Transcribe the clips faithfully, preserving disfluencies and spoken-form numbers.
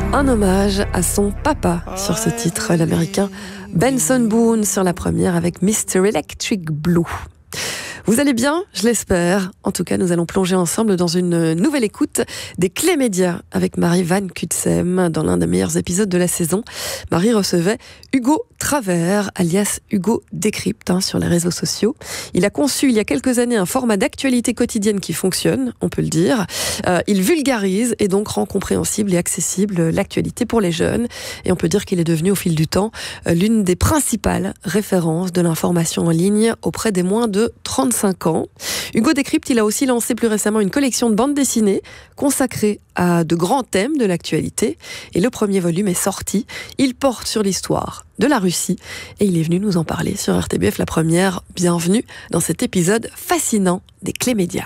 Un hommage à son papa sur ce titre, l'américain Benson Boone sur la première avec mister Electric Blue. Vous allez bien, je l'espère. En tout cas, nous allons plonger ensemble dans une nouvelle écoute des Clés Médias avec Marie Van Cutsem dans l'un des meilleurs épisodes de la saison. Marie recevait Hugo Travers, alias Hugo Décrypte, hein, sur les réseaux sociaux. Il a conçu il y a quelques années un format d'actualité quotidienne qui fonctionne, on peut le dire. Euh, il vulgarise et donc rend compréhensible et accessible l'actualité pour les jeunes. Et on peut dire qu'il est devenu au fil du temps euh, l'une des principales références de l'information en ligne auprès des moins de trente-cinq ans. Hugo Décrypte, il a aussi lancé plus récemment une collection de bandes dessinées consacrée à de grands thèmes de l'actualité. Et le premier volume est sorti. Il porte sur l'histoire de la Russie et il est venu nous en parler sur R T B F La Première. Bienvenue dans cet épisode fascinant des Clés Médias.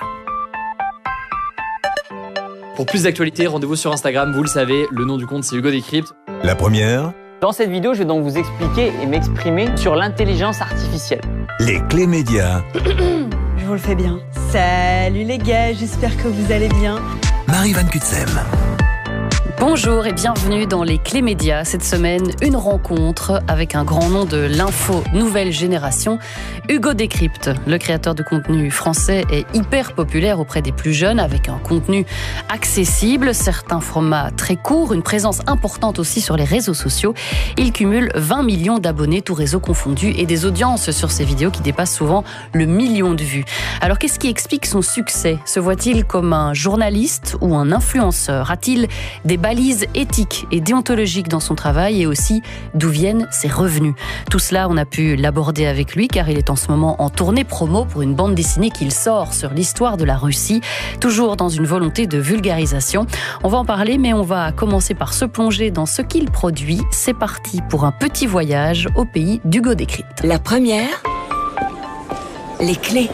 Pour plus d'actualités, rendez-vous sur Instagram, vous le savez, le nom du compte c'est Hugo Décrypte. La Première. Dans cette vidéo, je vais donc vous expliquer et m'exprimer sur l'intelligence artificielle. Les Clés Médias. Je vous le fais bien. Salut les gars, j'espère que vous allez bien. Marie Van Cutsem. Bonjour et bienvenue dans les Clés Médias. Cette semaine, une rencontre avec un grand nom de l'info nouvelle génération, Hugo Décrypte. Le créateur de contenu français est hyper populaire auprès des plus jeunes avec un contenu accessible, certains formats très courts, une présence importante aussi sur les réseaux sociaux. Il cumule vingt millions d'abonnés, tous réseaux confondus, et des audiences sur ses vidéos qui dépassent souvent le million de vues. Alors qu'est-ce qui explique son succès ? Se voit-il comme un journaliste ou un influenceur ? A-t-il des balises éthiques et déontologiques dans son travail et aussi d'où viennent ses revenus. Tout cela, on a pu l'aborder avec lui car il est en ce moment en tournée promo pour une bande dessinée qu'il sort sur l'histoire de la Russie, toujours dans une volonté de vulgarisation. On va en parler, mais on va commencer par se plonger dans ce qu'il produit. C'est parti pour un petit voyage au pays d'Hugo Décrypte. La Première, les clés.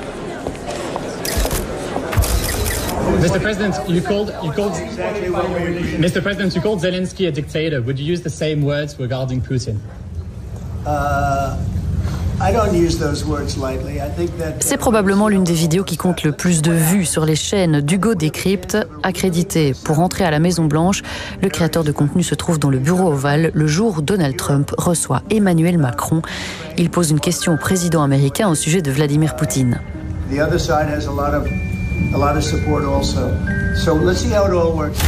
mister President, you called, you called, mister President, you called Zelensky a dictator. Would you use the same words regarding Putin? Uh, I don't use those words lightly. I think that. C'est probablement l'une des vidéos qui compte le plus de vues sur les chaînes d'Hugo Décrypte. Accrédité pour entrer à la Maison-Blanche, le créateur de contenu se trouve dans le bureau ovale le jour où Donald Trump reçoit Emmanuel Macron. Il pose une question au président américain au sujet de Vladimir Poutine. The other side has a lot of a lot of support also. So let's see how it all works.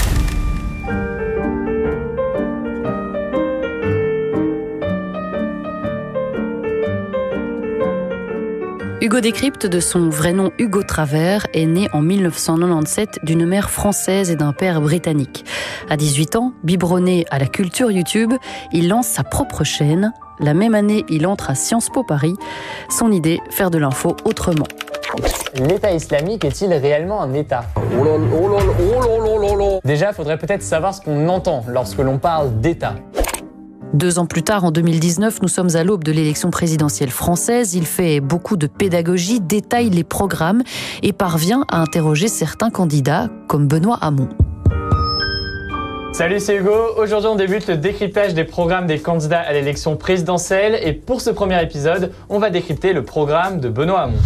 Hugo Décrypte, de son vrai nom Hugo Travers, est né en mille neuf cent quatre-vingt-dix-sept d'une mère française et d'un père britannique. À dix-huit ans, biberonné à la culture YouTube, il lance sa propre chaîne. La même année, il entre à Sciences Po Paris. Son idée, faire de l'info autrement. L'État islamique est-il réellement un État ? Déjà, il faudrait peut-être savoir ce qu'on entend lorsque l'on parle d'État. Deux ans plus tard, en deux mille dix-neuf, nous sommes à l'aube de l'élection présidentielle française. Il fait beaucoup de pédagogie, détaille les programmes et parvient à interroger certains candidats, comme Benoît Hamon. Salut, c'est Hugo. Aujourd'hui, on débute le décryptage des programmes des candidats à l'élection présidentielle. Et pour ce premier épisode, on va décrypter le programme de Benoît Hamon.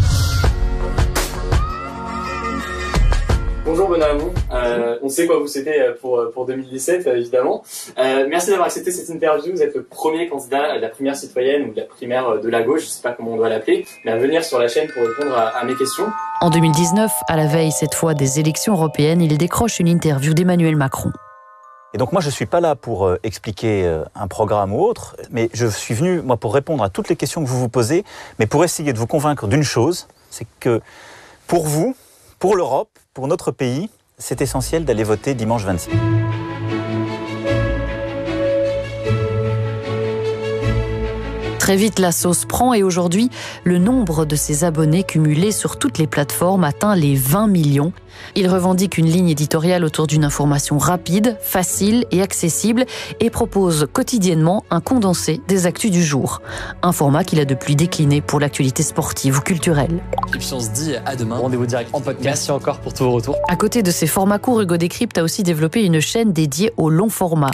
Bonjour Benoît Hamon, euh, on sait quoi vous souhaitez pour, pour deux mille dix-sept évidemment. Euh, merci d'avoir accepté cette interview, vous êtes le premier candidat de la primaire citoyenne ou de la primaire de la gauche, je ne sais pas comment on doit l'appeler, mais à venir sur la chaîne pour répondre à, à mes questions. En deux mille dix-neuf, à la veille cette fois des élections européennes, il décroche une interview d'Emmanuel Macron. Et donc moi je ne suis pas là pour euh, expliquer euh, un programme ou autre, mais je suis venu moi pour répondre à toutes les questions que vous vous posez, mais pour essayer de vous convaincre d'une chose, c'est que pour vous, pour l'Europe, pour notre pays, c'est essentiel d'aller voter dimanche vingt-six. Très vite, la sauce prend et aujourd'hui, le nombre de ses abonnés cumulés sur toutes les plateformes atteint les vingt millions. Il revendique une ligne éditoriale autour d'une information rapide, facile et accessible et propose quotidiennement un condensé des actus du jour. Un format qu'il a depuis décliné pour l'actualité sportive ou culturelle. Et puis on se dit à demain. Rendez-vous direct en podcast. Merci encore pour tous vos retours. À côté de ses formats courts, Hugo Décrypte a aussi développé une chaîne dédiée au long format.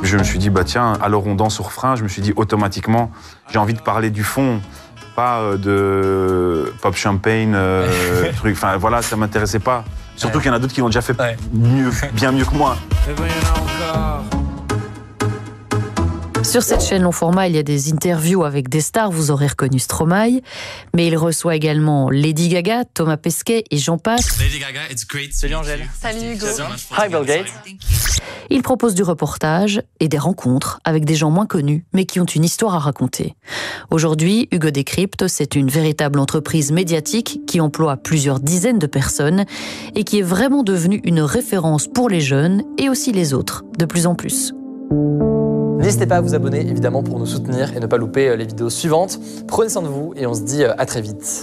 puis je me suis dit, bah tiens, alors on danse au refrain. Je me suis dit automatiquement, j'ai envie de parler du fond, pas euh, de pop champagne, euh, truc. Enfin voilà, ça m'intéressait pas. Surtout ouais. qu'il y en a d'autres qui l'ont déjà fait ouais. mieux, bien mieux que moi. Sur cette chaîne long format, il y a des interviews avec des stars, vous aurez reconnu Stromae, mais il reçoit également Lady Gaga, Thomas Pesquet et j'en passe. Lady Gaga, it's great. Salut Angèle. Salut Hugo. Hi Bill Gates. Il propose du reportage et des rencontres avec des gens moins connus, mais qui ont une histoire à raconter. Aujourd'hui, Hugo Décrypte, c'est une véritable entreprise médiatique qui emploie plusieurs dizaines de personnes et qui est vraiment devenue une référence pour les jeunes et aussi les autres, de plus en plus. N'hésitez pas à vous abonner, évidemment, pour nous soutenir et ne pas louper les vidéos suivantes. Prenez soin de vous et on se dit à très vite.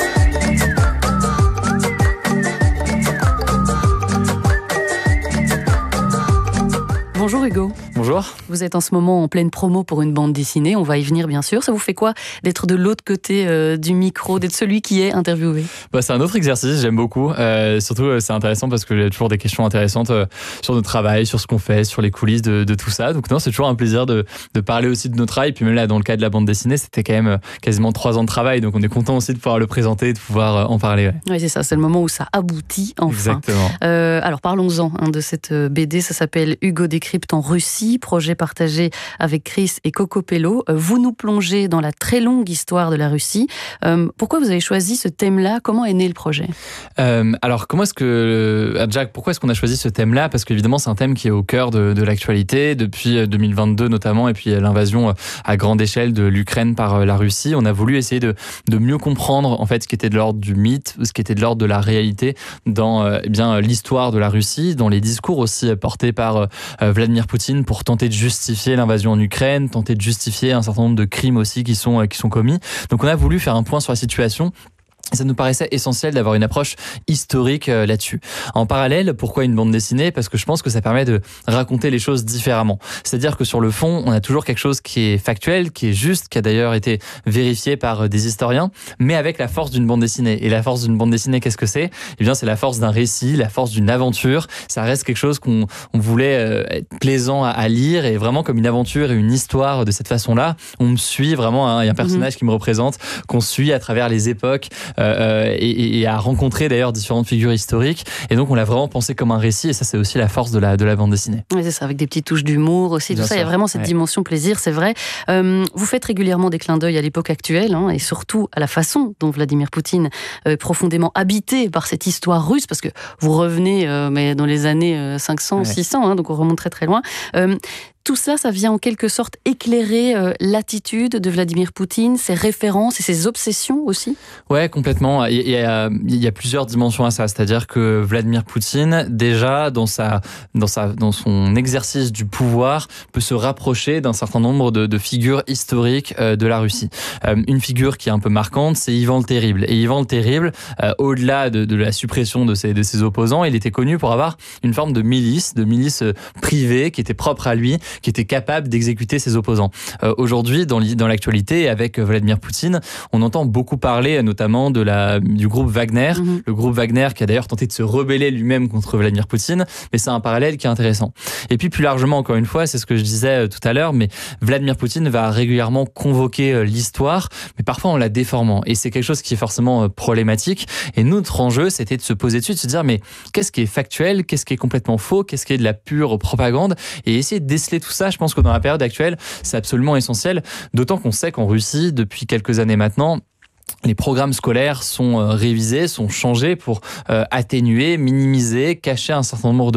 Bonjour Hugo. Bonjour. Vous êtes en ce moment en pleine promo pour une bande dessinée, on va y venir bien sûr. Ça vous fait quoi d'être de l'autre côté euh, du micro, d'être celui qui est interviewé? Bah, c'est un autre exercice, j'aime beaucoup. Euh, surtout, euh, c'est intéressant parce que j'ai toujours des questions intéressantes euh, sur notre travail, sur ce qu'on fait, sur les coulisses de, de tout ça. Donc non, c'est toujours un plaisir de, de parler aussi de notre travail. Puis même là, dans le cas de la bande dessinée, c'était quand même euh, quasiment trois ans de travail. Donc on est content aussi de pouvoir le présenter, de pouvoir euh, en parler. Ouais. Oui, c'est ça, c'est le moment où ça aboutit enfin. Exactement. Euh, alors parlons-en hein, de cette B D, ça s'appelle Hugo Décrypte en Russie, projet partagé avec Chris et Coco Pello. Vous nous plongez dans la très longue histoire de la Russie. Euh, pourquoi vous avez choisi ce thème-là? Comment est né le projet? euh, Alors, comment est-ce que... Jack, pourquoi est-ce qu'on a choisi ce thème-là? Parce qu'évidemment, c'est un thème qui est au cœur de, de l'actualité, depuis deux mille vingt-deux notamment, et puis l'invasion à grande échelle de l'Ukraine par la Russie. On a voulu essayer de, de mieux comprendre en fait, ce qui était de l'ordre du mythe, ce qui était de l'ordre de la réalité dans euh, eh bien, l'histoire de la Russie, dans les discours aussi portés par euh, Vladimir Poutine pour tenter de justifier l'invasion en Ukraine, tenter de justifier un certain nombre de crimes aussi qui sont, qui sont commis. Donc on a voulu faire un point sur la situation. Ça nous paraissait essentiel d'avoir une approche historique euh, là-dessus. En parallèle, pourquoi une bande dessinée? Parce que je pense que ça permet de raconter les choses différemment. C'est-à-dire que sur le fond, on a toujours quelque chose qui est factuel, qui est juste, qui a d'ailleurs été vérifié par des historiens, mais avec la force d'une bande dessinée. Et la force d'une bande dessinée, qu'est-ce que c'est? Eh bien, c'est la force d'un récit, la force d'une aventure. Ça reste quelque chose qu'on on voulait euh, être plaisant à, à lire et vraiment comme une aventure et une histoire de cette façon-là. On me suit vraiment, hein, il y a un personnage mmh. qui me représente, qu'on suit à travers les époques. Euh, et, et à rencontrer d'ailleurs différentes figures historiques. Et donc on l'a vraiment pensé comme un récit, et ça c'est aussi la force de la, de la bande dessinée. Oui, c'est ça, avec des petites touches d'humour aussi, tout ça, il y a vraiment cette ouais. dimension plaisir, c'est vrai. Euh, vous faites régulièrement des clins d'œil à l'époque actuelle, hein, et surtout à la façon dont Vladimir Poutine est profondément habité par cette histoire russe, parce que vous revenez euh, mais dans les années cinq cents, ouais. six cents, hein, donc on remonte très très loin. Euh, Tout ça, ça vient en quelque sorte éclairer euh, l'attitude de Vladimir Poutine, ses références et ses obsessions aussi? Ouais, complètement. Il y a, il y a plusieurs dimensions à ça. C'est-à-dire que Vladimir Poutine, déjà, dans, sa, dans, sa, dans son exercice du pouvoir, peut se rapprocher d'un certain nombre de, de figures historiques euh, de la Russie. Euh, une figure qui est un peu marquante, c'est Ivan le Terrible. Et Ivan le Terrible, euh, au-delà de, de la suppression de ses, de ses opposants, il était connu pour avoir une forme de milice, de milice privée qui était propre à lui, qui était capable d'exécuter ses opposants. Euh, aujourd'hui, dans, dans l'actualité, avec Vladimir Poutine, on entend beaucoup parler notamment de la, du groupe Wagner, mmh. le groupe Wagner qui a d'ailleurs tenté de se rebeller lui-même contre Vladimir Poutine, mais c'est un parallèle qui est intéressant. Et puis plus largement, encore une fois, c'est ce que je disais tout à l'heure, mais Vladimir Poutine va régulièrement convoquer l'histoire, mais parfois en la déformant. Et c'est quelque chose qui est forcément problématique. Et notre enjeu, c'était de se poser dessus, de se dire, mais qu'est-ce qui est factuel, qu'est-ce qui est complètement faux, qu'est-ce qui est de la pure propagande, et essayer de déceler tout ça. Je pense que dans la période actuelle, c'est absolument essentiel, d'autant qu'on sait qu'en Russie, depuis quelques années maintenant, les programmes scolaires sont révisés, sont changés pour atténuer, minimiser, cacher un certain nombre de